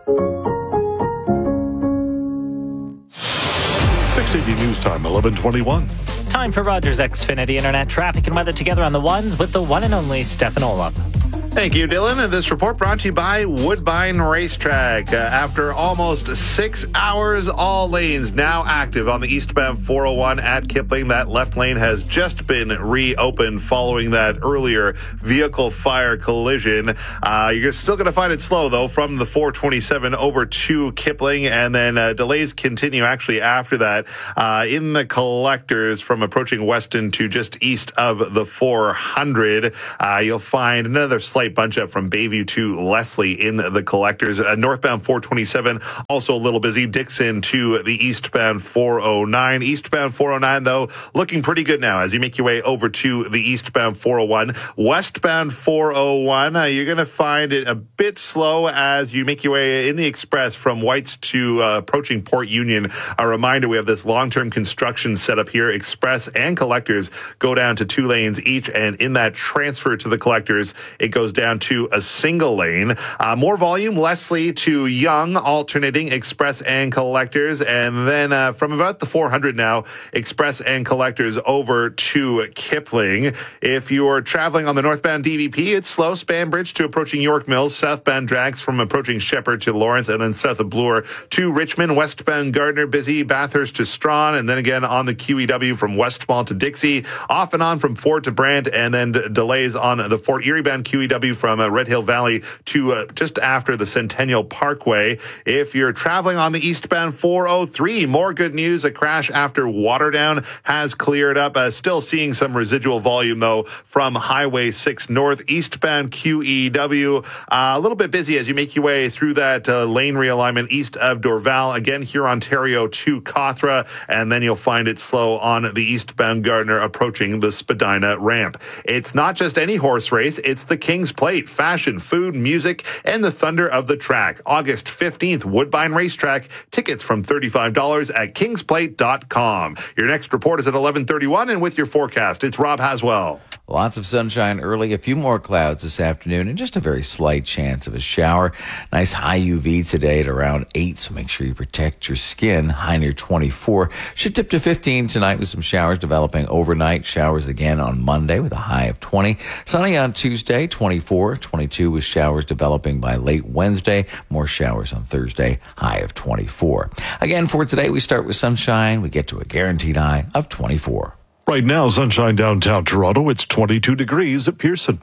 six eighty News Time, eleven twenty-one. Time for Rogers Xfinity Internet traffic and weather together on the ones with the one and only Stefan Olaf. Thank you, Dylan. And this report brought to you by Woodbine Racetrack. Uh, after almost six hours, all lanes now active on the eastbound four oh one at Kipling. That left lane has just been reopened following that earlier vehicle fire collision. Uh, you're still going to find it slow, though, from the four twenty-seven over to Kipling. And then uh, delays continue actually after that uh, in the collectors from approaching Weston to just east of the four hundred. Uh, you'll find another slight bunch up from Bayview to Leslie in the collectors. Uh, northbound four twenty-seven, also a little busy. Dixon to the eastbound four oh nine. Eastbound four oh nine, though, looking pretty good now as you make your way over to the eastbound four oh one. Westbound four oh one, uh, you're going to find it a bit slow as you make your way in the express from Whites to uh, approaching Port Union. A reminder, we have this long-term construction set up here. Express and collectors go down to two lanes each, and in that transfer to the collectors, it goes down to a single lane. Uh, more volume, Leslie to Young, alternating express and collectors. And then uh, from about the four hundred now, express and collectors over to Kipling. If you're traveling on the northbound D V P, it's slow. Spanbridge to approaching York Mills. Southbound drags from approaching Shepherd to Lawrence, and then south of Bloor to Richmond. Westbound Gardner busy. Bathurst to Strawn, and then again on the Q E W from Westmall to Dixie. Off and on from Fort to Brant, and then d- delays on the Fort Erie bound Q E W from uh, Red Hill Valley to uh, just after the Centennial Parkway. If you're traveling on the eastbound four oh three, more good news. A crash after Waterdown has cleared up. Uh, still seeing some residual volume, though, from Highway six North. Eastbound Q E W, uh, a little bit busy as you make your way through that uh, lane realignment east of Dorval. Again, here Ontario to Cawthra, and then you'll find it slow on the eastbound Gardner approaching the Spadina ramp. It's not just any horse race, it's the King's Plate. Fashion, food, music, and the thunder of the track. August fifteenth, Woodbine Racetrack. Tickets from thirty-five dollars at kings plate dot com. Your next report is at eleven thirty-one, and with your forecast, it's Rob Haswell. Lots of sunshine early, a few more clouds this afternoon, and just a very slight chance of a shower. Nice high U V today at around eight, so make sure you protect your skin. High near twenty-four. Should dip to fifteen tonight with some showers developing overnight. Showers again on Monday with a high of twenty. Sunny on Tuesday, twenty-four. twenty-two with showers developing by late Wednesday. More showers on Thursday, high of twenty-four. Again, for today, we start with sunshine. We get to a guaranteed high of twenty-four. Right now, sunshine downtown Toronto. It's twenty-two degrees at Pearson.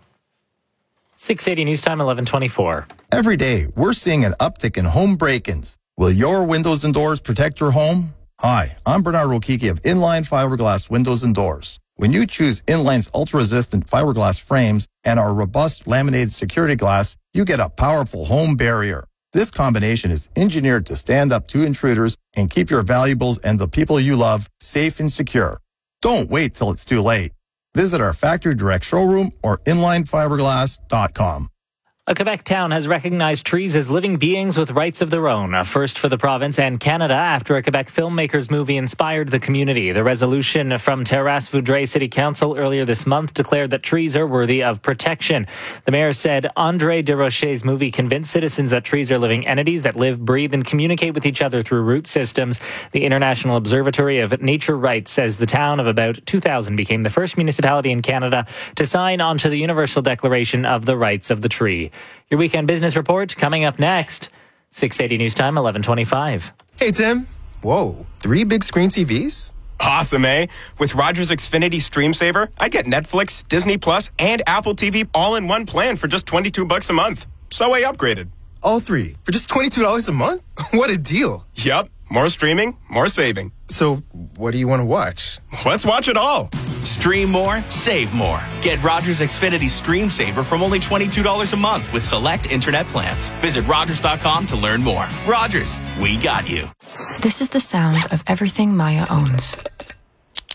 six eighty News Time, eleven twenty-four. Every day, we're seeing an uptick in home break-ins. Will your windows and doors protect your home? Hi, I'm Bernard Rokiki of Inline Fiberglass Windows and Doors. When you choose Inline's ultra-resistant fiberglass frames and our robust laminated security glass, you get a powerful home barrier. This combination is engineered to stand up to intruders and keep your valuables and the people you love safe and secure. Don't wait till it's too late. Visit our factory direct showroom or inline fiberglass dot com. A Quebec town has recognized trees as living beings with rights of their own, a first for the province and Canada after a Quebec filmmakers movie inspired the community. The resolution from Terrasse-Vaudreuil City Council earlier this month declared that trees are worthy of protection. The mayor said André Desrochers' movie convinced citizens that trees are living entities that live, breathe, and communicate with each other through root systems. The International Observatory of Nature Rights says the town of about two thousand became the first municipality in Canada to sign onto the Universal Declaration of the Rights of the Tree. Your weekend business report coming up next. six eighty News Time, eleven twenty-five. Hey, Tim. Whoa, three big screen T Vs? Awesome, eh? With Rogers Xfinity Stream Saver, I get Netflix, Disney Plus, and Apple T V all in one plan for just twenty-two bucks a month. So I upgraded. All three for just twenty-two dollars a month? What a deal. Yup. More streaming, more saving. So what do you want to watch? Let's watch it all. Stream more, save more. Get Rogers Xfinity Stream Saver from only twenty-two dollars a month with select internet plans. Visit Rogers dot com to learn more. Rogers, we got you. This is the sound of everything Maya owns.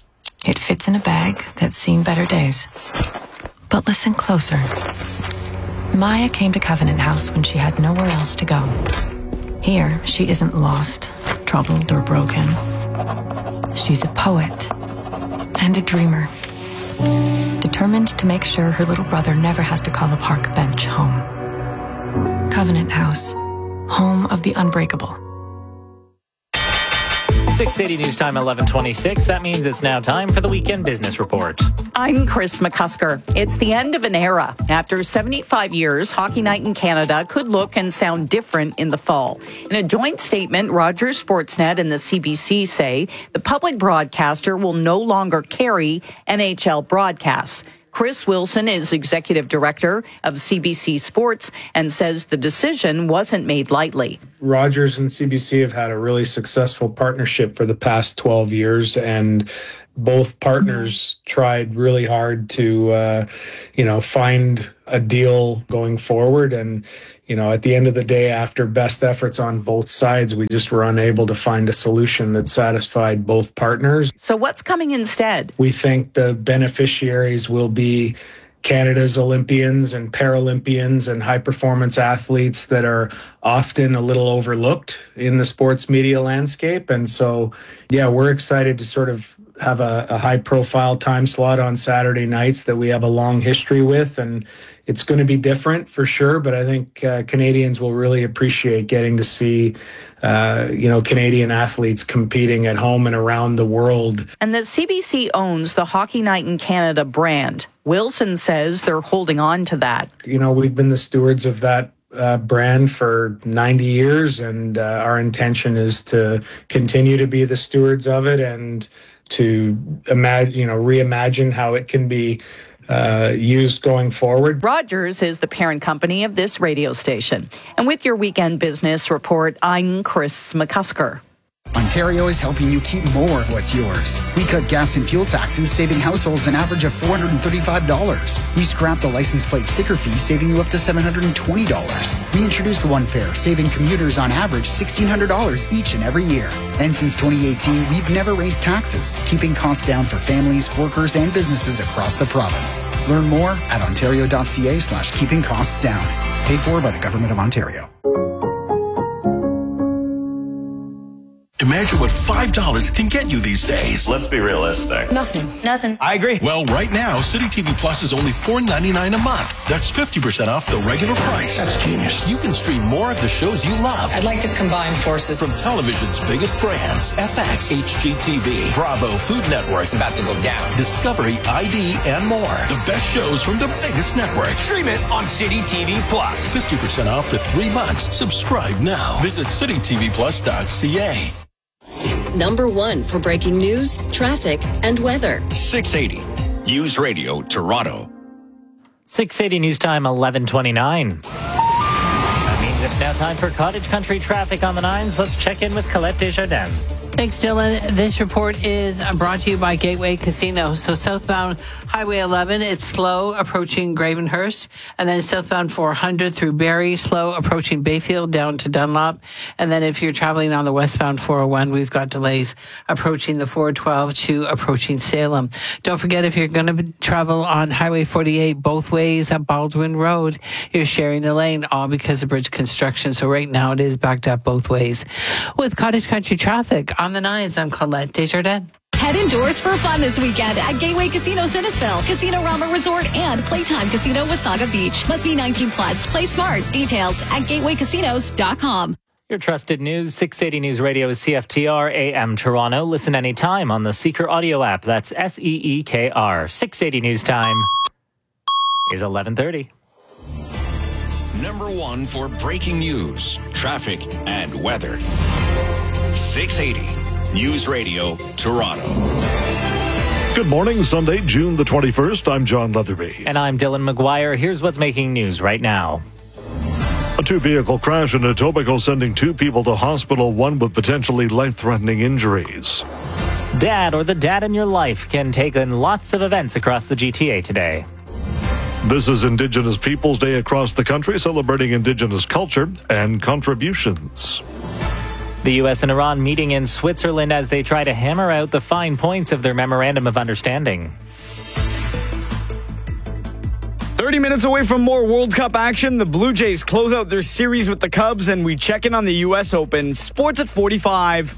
It fits in a bag that's seen better days. But listen closer. Maya came to Covenant House when she had nowhere else to go. Here, she isn't lost, troubled, or broken. She's a poet and a dreamer, determined to make sure her little brother never has to call a park bench home. Covenant House, home of the unbreakable. six eighty News Time, eleven twenty-six. That means it's now time for the Weekend Business Report. I'm Chris McCusker. It's the end of an era. After seventy-five years, Hockey Night in Canada could look and sound different in the fall. In a joint statement, Rogers Sportsnet and the C B C say the public broadcaster will no longer carry N H L broadcasts. Chris Wilson is executive director of C B C Sports and says the decision wasn't made lightly. Rogers and C B C have had a really successful partnership for the past twelve years, and both partners tried really hard to, uh, you know, find a deal going forward. And, you know, at the end of the day, after best efforts on both sides, we just were unable to find a solution that satisfied both partners. So what's coming instead? We think the beneficiaries will be Canada's Olympians and Paralympians and high-performance athletes that are often a little overlooked in the sports media landscape. And so, yeah, we're excited to sort of have a, a high-profile time slot on Saturday nights that we have a long history with. And it's going to be different for sure, but I think uh, Canadians will really appreciate getting to see, uh, you know, Canadian athletes competing at home and around the world. And the C B C owns the Hockey Night in Canada brand. Wilson says they're holding on to that. You know, we've been the stewards of that uh, brand for ninety years, and uh, our intention is to continue to be the stewards of it and to imagine, you know, reimagine how it can be Uh, used going forward. Rogers is the parent company of this radio station. And with your Weekend Business Report, I'm Chris McCusker. Ontario is helping you keep more of what's yours. We cut gas and fuel taxes, saving households an average of four hundred thirty-five dollars. We scrapped the license plate sticker fee, saving you up to seven hundred twenty dollars. We introduced the One Fare, saving commuters on average one thousand six hundred dollars each and every year. And since twenty eighteen, we've never raised taxes, keeping costs down for families, workers, and businesses across the province. Learn more at ontario.ca slash keeping costs down. Paid for by the Government of Ontario. Imagine what five dollars can get you these days. Let's be realistic. Nothing. Nothing. I agree. Well, right now, City T V Plus is only four ninety-nine a month. That's fifty percent off the regular price. That's genius. You can stream more of the shows you love. I'd like to combine forces. From television's biggest brands, F X, H G T V, Bravo, Food Network. It's about to go down. Discovery, I D, and more. The best shows from the biggest networks. Stream it on City T V Plus. fifty percent off for three months. Subscribe now. Visit city t v plus dot c a. Number one for breaking news, traffic, and weather. six eighty News Radio, Toronto. six eighty News Time, eleven twenty-nine. That means it's now time for Cottage Country traffic on the nines. Let's check in with Colette Desjardins. Thanks, Dylan. This report is brought to you by Gateway Casino. So southbound Highway eleven, it's slow approaching Gravenhurst. And then southbound four hundred through Barrie, slow approaching Bayfield down to Dunlop. And then if you're traveling on the westbound four oh one, we've got delays approaching the four twelve to approaching Salem. Don't forget, if you're going to travel on Highway forty-eight both ways at Baldwin Road, you're sharing a lane, all because of bridge construction. So right now it is backed up both ways. With Cottage Country traffic on the nines, I'm Colette Desjardins. Head indoors for fun this weekend at Gateway Casino Cinnisville, Casino Rama Resort, and Playtime Casino Wasaga Beach. Must be nineteen plus. Play smart. Details at gateway casinos dot com. Your trusted news, six eighty News Radio is C F T R A M Toronto. Listen anytime on the Seeker audio app. That's S E E K R. six eighty News Time is eleven thirty. Number one for breaking news, traffic, and weather. six eighty News Radio, Toronto. Good morning, Sunday, June the twenty-first. I'm John Leatherby. And I'm Dylan McGuire. Here's what's making news right now. A two-vehicle crash in Etobicoke sending two people to hospital, one with potentially life-threatening injuries. Dad or the dad in your life can take in lots of events across the G T A today. This is Indigenous Peoples Day across the country, celebrating Indigenous culture and contributions. The U S and Iran meeting in Switzerland as they try to hammer out the fine points of their Memorandum of Understanding. thirty minutes away from more World Cup action. The Blue Jays close out their series with the Cubs, and we check in on the U S Open. Sports at forty-five.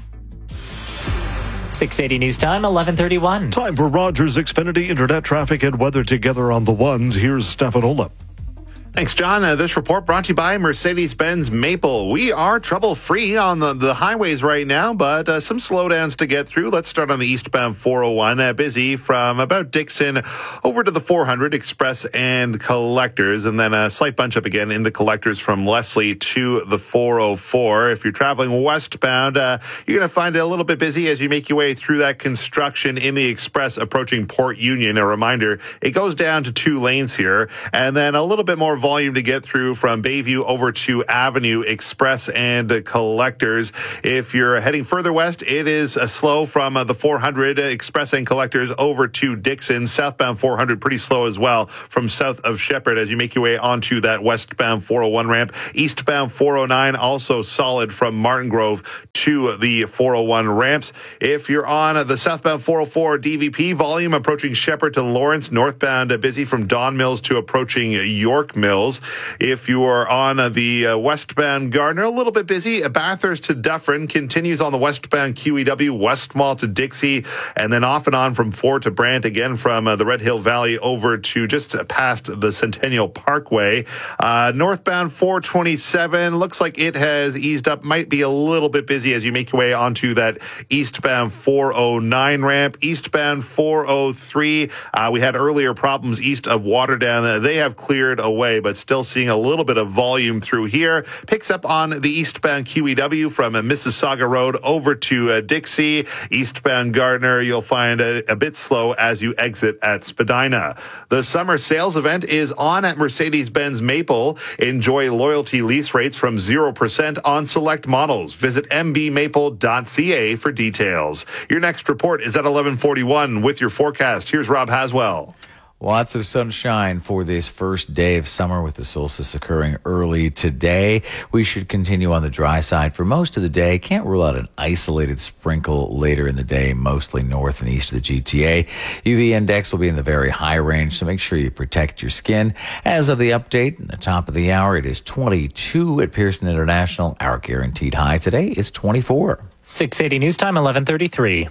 six eighty News Time, eleven thirty-one. Time for Rogers Xfinity Internet traffic and weather together on the ones. Here's Stefan Olip. Thanks, John. Uh, this report brought to you by Mercedes-Benz Maple. We are trouble-free on the, the highways right now, but uh, some slowdowns to get through. Let's start on the eastbound four oh one. Uh, busy from about Dixon over to the four hundred Express and Collectors, and then a slight bunch up again in the Collectors from Leslie to the four oh four. If you're traveling westbound, uh, you're going to find it a little bit busy as you make your way through that construction in the Express approaching Port Union. A reminder, it goes down to two lanes here, and then a little bit more volume to get through from Bayview over to Avenue Express and uh, Collectors. If you're heading further west, it is uh, slow from uh, the four hundred uh, Express and Collectors over to Dixon. Southbound four hundred pretty slow as well from south of Shepherd as you make your way onto that westbound four oh one ramp. Eastbound four oh nine also solid from Martin Grove to the four oh one ramps. If you're on the southbound four oh four D V P, volume approaching Shepherd to Lawrence. Northbound uh, busy from Don Mills to approaching York Mills. If you are on the uh, westbound Gardner, a little bit busy. Bathurst to Dufferin continues on the westbound Q E W, West Mall to Dixie, and then off and on from Ford to Brant, again from uh, the Red Hill Valley over to just past the Centennial Parkway. Uh, northbound four twenty-seven, looks like it has eased up, might be a little bit busy as you make your way onto that eastbound four oh nine ramp. Eastbound four oh three, uh, we had earlier problems east of Waterdown. They have cleared away, but still seeing a little bit of volume through here. Picks up on the eastbound Q E W from uh, Mississauga Road over to uh, Dixie. Eastbound Gardner, you'll find a, a bit slow as you exit at Spadina. The summer sales event is on at Mercedes-Benz Maple. Enjoy loyalty lease rates from zero percent on select models. Visit m b maple dot c a for details. Your next report is at eleven forty-one with your forecast. Here's Rob Haswell. Lots of sunshine for this first day of summer with the solstice occurring early today. We should continue on the dry side for most of the day. Can't rule out an isolated sprinkle later in the day, mostly north and east of the G T A. U V index will be in the very high range, so make sure you protect your skin. As of the update, at the top of the hour, it is twenty-two at Pearson International. Our guaranteed high today is twenty-four. six eighty News Time, eleven thirty-three.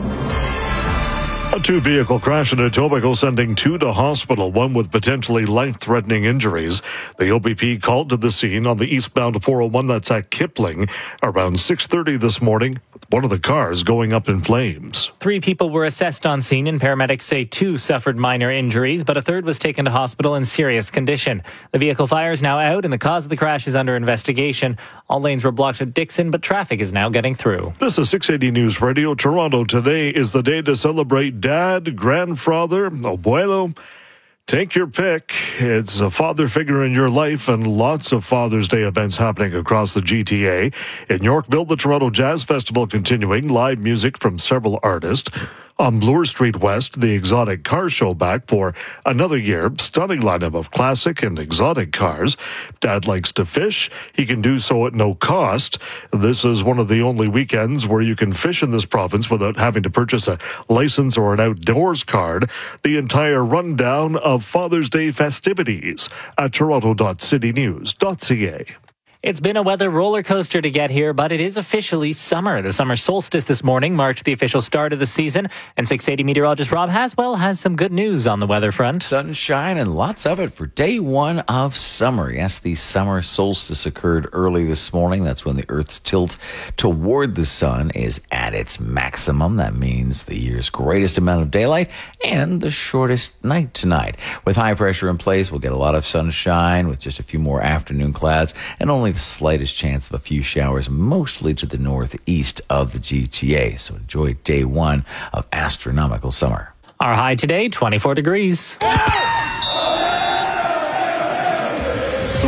A two-vehicle crash in Etobicoke sending two to hospital, one with potentially life-threatening injuries. The O B P called to the scene on the eastbound four oh one that's at Kipling around six thirty this morning, with one of the cars going up in flames. Three people were assessed on scene, and paramedics say two suffered minor injuries, but a third was taken to hospital in serious condition. The vehicle fire is now out, and the cause of the crash is under investigation. All lanes were blocked at Dixon, but traffic is now getting through. This is six eighty News Radio Toronto. Today is the day to celebrate Dad, grandfather, abuelo. Take your pick. It's a father figure in your life, and lots of Father's Day events happening across the G T A. In Yorkville, the Toronto Jazz Festival continuing, live music from several artists. On Bloor Street West, the Exotic Car Show back for another year. Stunning lineup of classic and exotic cars. Dad likes to fish. He can do so at no cost. This is one of the only weekends where you can fish in this province without having to purchase a license or an outdoors card. The entire rundown of Father's Day festivities at toronto dot city news dot c a. It's been a weather roller coaster to get here, but it is officially summer. The summer solstice this morning marked the official start of the season, and six eighty meteorologist Rob Haswell has some good news on the weather front. Sunshine and lots of it for day one of summer. Yes, the summer solstice occurred early this morning. That's when the Earth's tilt toward the sun is at its maximum. That means the year's greatest amount of daylight and the shortest night tonight. With high pressure in place, we'll get a lot of sunshine with just a few more afternoon clouds and only the slightest chance of a few showers, mostly to the northeast of the G T A. So enjoy day one of astronomical summer. Our high today, twenty-four degrees. The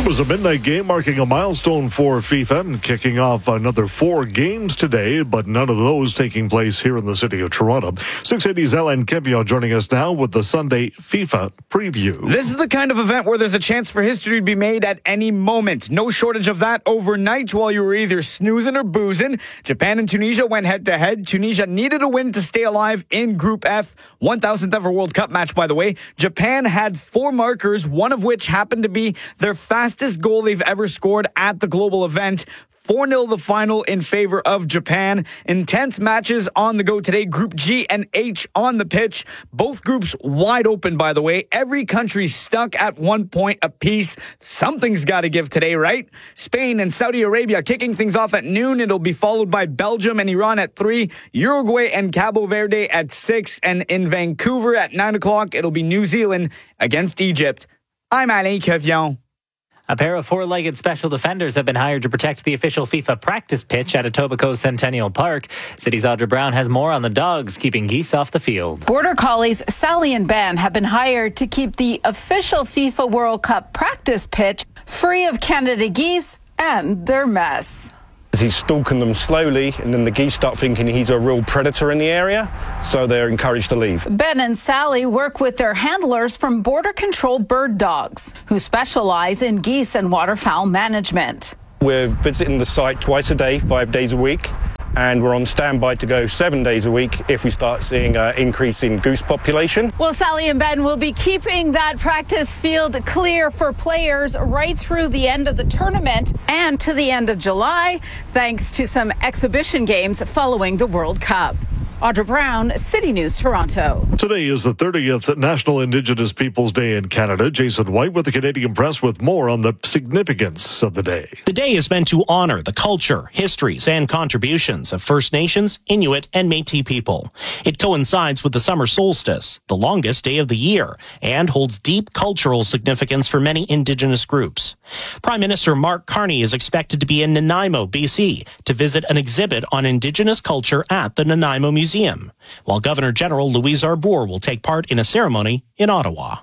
It was a midnight game marking a milestone for FIFA, kicking off another four games today, but none of those taking place here in the city of Toronto. six eighty's Alain Kevion joining us now with the Sunday FIFA preview. This is the kind of event where there's a chance for history to be made at any moment. No shortage of that overnight while you were either snoozing or boozing. Japan and Tunisia went head-to-head. Tunisia needed a win to stay alive in Group F. one thousandth ever World Cup match, by the way. Japan had four markers, one of which happened to be their fastest goal they've ever scored at the global event. four nil the final in favor of Japan. Intense matches on the go today. Group G and H on the pitch. Both groups wide open, by the way. Every country stuck at one point apiece. Something's got to give today, right? Spain and Saudi Arabia kicking things off at noon. It'll be followed by Belgium and Iran at three. Uruguay and Cabo Verde at six. And in Vancouver at nine o'clock, it'll be New Zealand against Egypt. I'm Alain Kevion. A pair of four-legged special defenders have been hired to protect the official FIFA practice pitch at Etobicoke Centennial Park. City's Audra Brown has more on the dogs keeping geese off the field. Border Collies Sally and Ben have been hired to keep the official FIFA World Cup practice pitch free of Canada geese and their mess. He's stalking them slowly, and then the geese start thinking he's a real predator in the area, so they're encouraged to leave. Ben and Sally work with their handlers from Border Control Bird Dogs, who specialize in geese and waterfowl management. We're visiting the site twice a day, five days a week, and we're on standby to go seven days a week if we start seeing an increase in goose population. Well, Sally and Ben will be keeping that practice field clear for players right through the end of the tournament and to the end of July, thanks to some exhibition games following the World Cup. Audra Brown, City News, Toronto. Today is the thirtieth National Indigenous Peoples Day in Canada. Jason White with the Canadian Press with more on the significance of the day. The day is meant to honor the culture, histories, and contributions of First Nations, Inuit, and Métis people. It coincides with the summer solstice, the longest day of the year, and holds deep cultural significance for many Indigenous groups. Prime Minister Mark Carney is expected to be in Nanaimo, B C, to visit an exhibit on Indigenous culture at the Nanaimo Museum. Museum, while Governor General Louise Arbour will take part in a ceremony in Ottawa.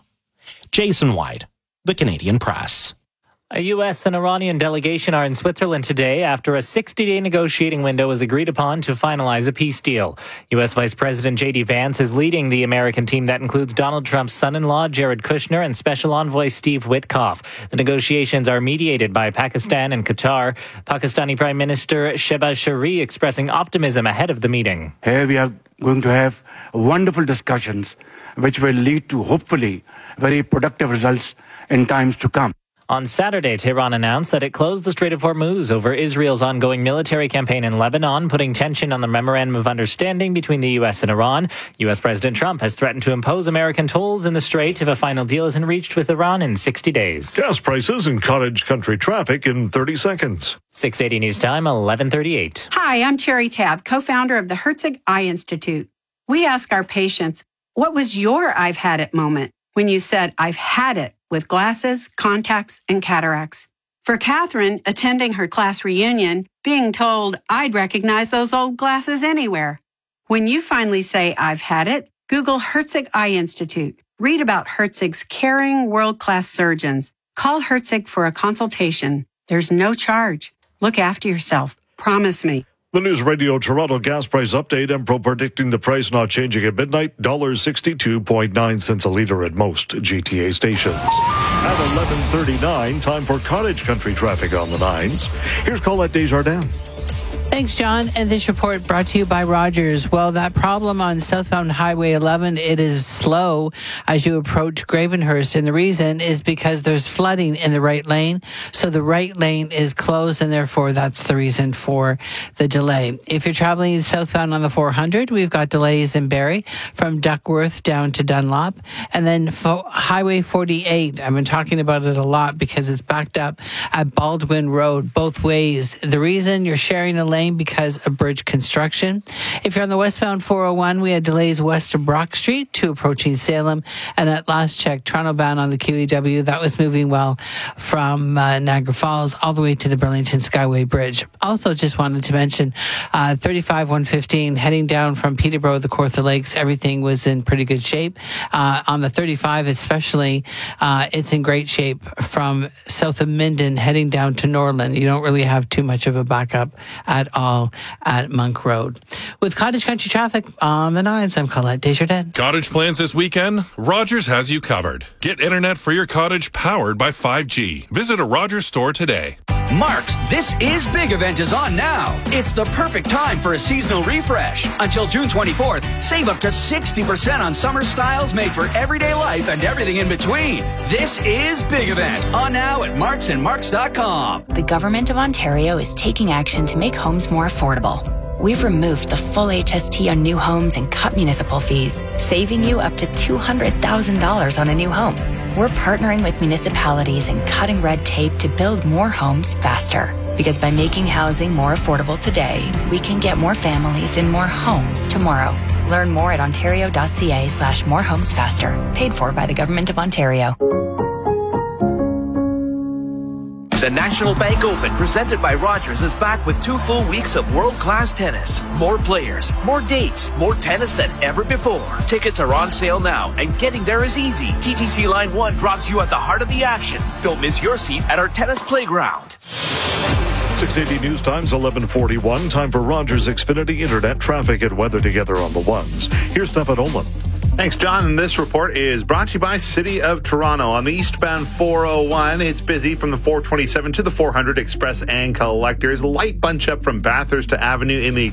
Jason White, the Canadian Press. A U S and Iranian delegation are in Switzerland today after a sixty-day negotiating window was agreed upon to finalize a peace deal. U S Vice President J D Vance is leading the American team that includes Donald Trump's son-in-law, Jared Kushner, and Special Envoy Steve Witkoff. The negotiations are mediated by Pakistan and Qatar. Pakistani Prime Minister Shehbaz Sharif expressing optimism ahead of the meeting. Here we are going to have wonderful discussions which will lead to, hopefully, very productive results in times to come. On Saturday, Tehran announced that it closed the Strait of Hormuz over Israel's ongoing military campaign in Lebanon, putting tension on the Memorandum of Understanding between the U S and Iran. U S President Trump has threatened to impose American tolls in the strait if a final deal isn't reached with Iran in sixty days. Gas prices and cottage country traffic in thirty seconds. six eighty News Time, eleven thirty-eight. Hi, I'm Cherry Tabb, co-founder of the Herzig Eye Institute. We ask our patients, what was your I've had it moment when you said, I've had it with glasses, contacts, and cataracts? For Catherine, attending her class reunion, being told I'd recognize those old glasses anywhere. When you finally say, I've had it, Google Herzig Eye Institute. Read about Herzig's caring, world-class surgeons. Call Herzig for a consultation. There's no charge. Look after yourself. Promise me. The News Radio Toronto gas price update. Empro predicting the price not changing at midnight. one dollar sixty-two point nine cents a litre at most G T A stations. At eleven thirty-nine, time for cottage country traffic on the nines. Here's Colette Desjardins. Thanks, John. And this report brought to you by Rogers. Well, that problem on southbound Highway eleven, it is slow as you approach Gravenhurst. And the reason is because there's flooding in the right lane. So the right lane is closed, and therefore that's the reason for the delay. If you're traveling southbound on the four hundred, we've got delays in Barrie from Duckworth down to Dunlop. And then fo- Highway forty-eight, I've been talking about it a lot because it's backed up at Baldwin Road both ways. The reason you're sharing a lane lane because of bridge construction. If you're on the westbound four oh one, we had delays west of Brock Street to approaching Salem. And at last check, Toronto bound on the Q E W, that was moving well from uh, Niagara Falls all the way to the Burlington Skyway Bridge. Also just wanted to mention uh, thirty-five one fifteen heading down from Peterborough, the Kawartha Lakes, everything was in pretty good shape. Uh, on the thirty-five especially, uh, it's in great shape from south of Minden heading down to Norland. You don't really have too much of a backup at all at Monk Road. With Cottage Country traffic on the nines, I'm Colette Desjardins. Cottage plans this weekend? Rogers has you covered. Get internet for your cottage powered by five G. Visit a Rogers store today. Mark's This Is Big event is on now. It's the perfect time for a seasonal refresh. Until June twenty-fourth, save up to sixty percent on summer styles made for everyday life and everything in between. This Is Big event on now at marks and marks dot com. The Government of Ontario is taking action to make homes more affordable. We've removed the full H S T on new homes and cut municipal fees, saving you up to two hundred thousand dollars on a new home. We're partnering with municipalities and cutting red tape to build more homes faster. Because by making housing more affordable today, we can get more families in more homes tomorrow. Learn more at ontario.ca slash more homes faster. Paid for by the Government of Ontario. The National Bank Open, presented by Rogers, is back with two full weeks of world-class tennis. More players, more dates, more tennis than ever before. Tickets are on sale now, and getting there is easy. T T C Line one drops you at the heart of the action. Don't miss your seat at our tennis playground. six eighty News Times, eleven forty-one. Time for Rogers Xfinity Internet traffic and weather together on the ones. Here's Stefan Olin. Thanks, John. And this report is brought to you by City of Toronto. On the eastbound four oh one, it's busy from the four twenty-seven to the four hundred Express and Collectors. Light bunch up from Bathurst to Avenue in the